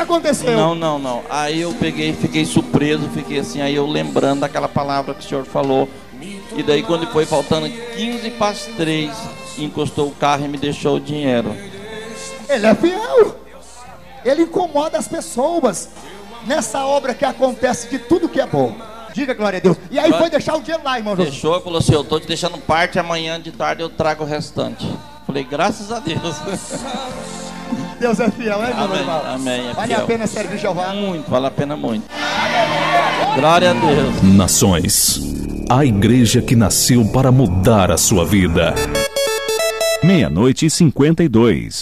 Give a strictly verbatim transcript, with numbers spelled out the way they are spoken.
aconteceu? Não, não, não. Aí eu peguei, fiquei surpreso, fiquei assim, aí eu lembrando daquela palavra que o senhor falou. E daí quando foi faltando quinze para as três, encostou o carro e me deixou o dinheiro. Ele é fiel. Ele incomoda as pessoas. Nessa obra que acontece de tudo que é bom. Diga glória a Deus. E aí foi deixar o dinheiro lá, irmão José. Deixou, falou assim, eu tô te deixando parte, amanhã de tarde eu trago o restante. Falei, graças a Deus. Deus é fiel, é, meu amém, irmão? amém, é vale fiel. a pena servir Jeová? Muito, vale a pena muito. Glória a Deus. Nações, a igreja que nasceu para mudar a sua vida. Meia-noite e cinquenta e dois.